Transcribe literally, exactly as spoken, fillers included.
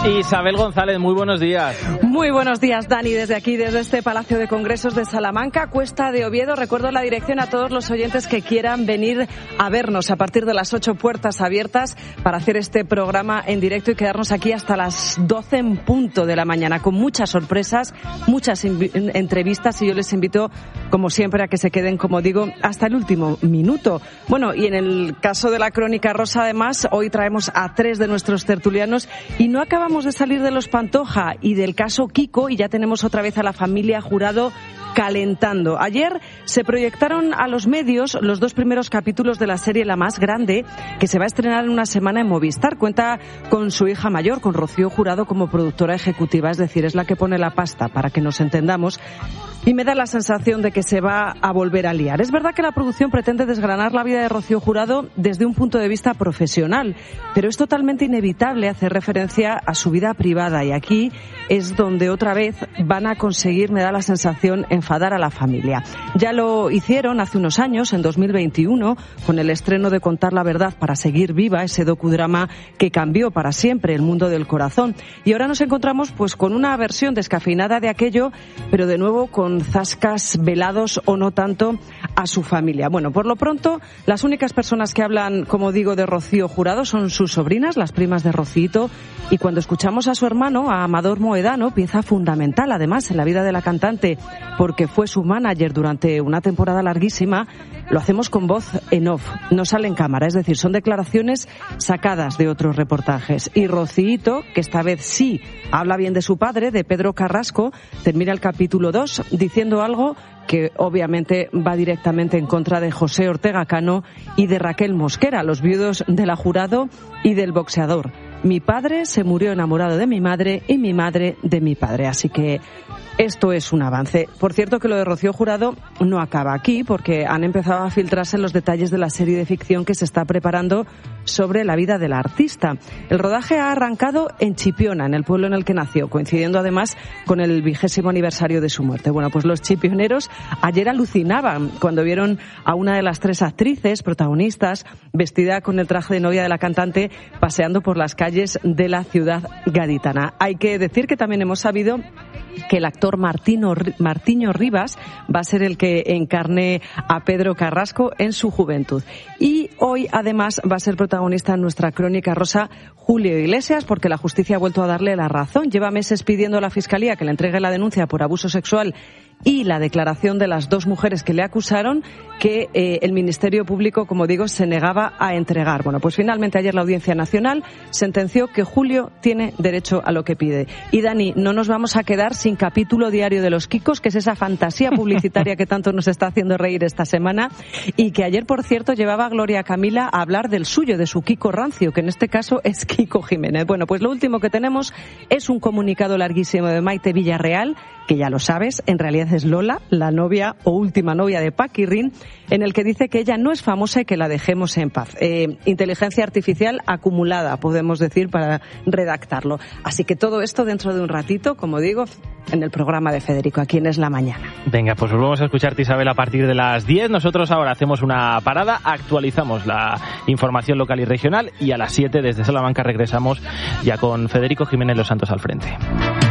Isabel González, muy buenos días. Muy buenos días, Dani, desde aquí, desde este Palacio de Congresos de Salamanca, Cuesta de Oviedo. Recuerdo la dirección a todos los oyentes que quieran venir a vernos a partir de las ocho, puertas abiertas para hacer este programa en directo y quedarnos aquí hasta las doce en punto de la mañana, con muchas sorpresas, muchas entrevistas, y yo les invito, como siempre, a que se queden, como digo, hasta el último minuto. Bueno, y en el caso de la Crónica Rosa, además, hoy traemos a tres de nuestros tertulianos y no acabamos de salir de los Pantoja y del caso Kiko, y ya tenemos otra vez a la familia Jurado calentando. Ayer se proyectaron a los medios los dos primeros capítulos de la serie La Más Grande, que se va a estrenar en una semana en Movistar. Cuenta con su hija mayor, con Rocío Jurado, como productora ejecutiva, es decir, es la que pone la pasta, para que nos entendamos, y me da la sensación de que se va a volver a liar. Es verdad que la producción pretende desgranar la vida de Rocío Jurado desde un punto de vista profesional, pero es totalmente inevitable hacer referencia a su vida privada, y aquí es donde otra vez van a conseguir, me da la sensación, enfadar a la familia. Ya lo hicieron hace unos años, en dos mil veintiuno, con el estreno de Contar la Verdad para seguir viva, ese docudrama que cambió para siempre el mundo del corazón. Y ahora nos encontramos pues con una versión descafeinada de aquello, pero de nuevo con zascas velados o no tanto a su familia. Bueno, por lo pronto, las únicas personas que hablan, como digo, de Rocío Jurado son sus sobrinas, las primas de Rocito, y cuando escuchamos a su hermano, a Amador Moedano, pieza fundamental además en la vida de la cantante, porque fue su manager durante una temporada larguísima, lo hacemos con voz en off, no sale en cámara, es decir, son declaraciones sacadas de otros reportajes. Y Rocito, que esta vez sí habla bien de su padre, de Pedro Carrasco, termina el capítulo dos diciendo algo que obviamente va directamente en contra de José Ortega Cano y de Raquel Mosquera, los viudos de la Jurado y del boxeador. Mi padre se murió enamorado de mi madre y mi madre de mi padre. Así que esto es un avance. Por cierto, que lo de Rocío Jurado no acaba aquí, porque han empezado a filtrarse los detalles de la serie de ficción que se está preparando sobre la vida de la artista. El rodaje ha arrancado en Chipiona, en el pueblo en el que nació, coincidiendo además con el vigésimo aniversario de su muerte. Bueno, pues los chipioneros ayer alucinaban cuando vieron a una de las tres actrices protagonistas vestida con el traje de novia de la cantante paseando por las calles de la ciudad gaditana. Hay que decir que también hemos sabido que el actor Martino, Martiño Rivas va a ser el que encarne a Pedro Carrasco en su juventud. Y hoy, además, va a ser protagonista en nuestra Crónica Rosa Julio Iglesias, porque la justicia ha vuelto a darle la razón. Lleva meses pidiendo a la Fiscalía que le entregue la denuncia por abuso sexual y la declaración de las dos mujeres que le acusaron, que eh, el Ministerio Público, como digo, se negaba a entregar. Bueno, pues finalmente ayer la Audiencia Nacional sentenció que Julio tiene derecho a lo que pide. Y Dani, no nos vamos a quedar sin capítulo diario de los Kikos, que es esa fantasía publicitaria que tanto nos está haciendo reír esta semana, y que ayer, por cierto, llevaba a Gloria Camila a hablar del suyo, de su Kiko rancio, que en este caso es Kiko Jiménez. Bueno, pues lo último que tenemos es un comunicado larguísimo de Maite Villarreal, que ya lo sabes, en realidad es Lola, la novia o última novia de Paquirrín, en el que dice que ella no es famosa y que la dejemos en paz. Eh, inteligencia artificial acumulada, podemos decir, para redactarlo. Así que todo esto dentro de un ratito, como digo, en el programa de Federico, aquí en Es la Mañana. Venga, pues volvemos a escucharte, Isabel, a partir de las diez. Nosotros ahora hacemos una parada, actualizamos la información local y regional, y a las siete desde Salamanca regresamos ya con Federico Jiménez Los Santos al frente.